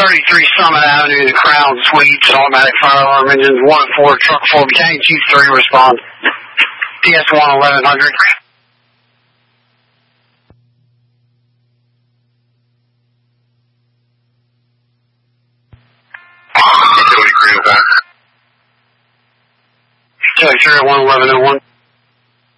33 Summit Avenue, the Crown Suites, automatic fire alarm engines, 1-4, truck 4, Battalion Chief 3, respond. PS1 1100. Jelly 301, 1101.